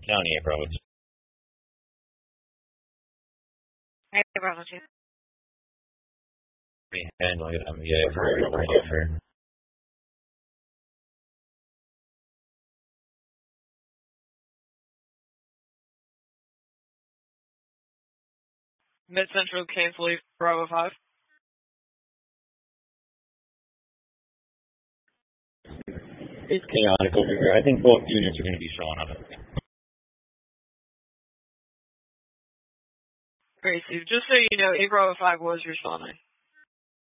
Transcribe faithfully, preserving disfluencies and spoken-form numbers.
County, eight Bravo two. eight Bravo two. Handling it, M V A for radio for. Mid Central Cainsley, Bravo five. It's chaotic over here. I think both units are going to be showing up. Great, Steve. Just so you know, eight Bravo five was responding.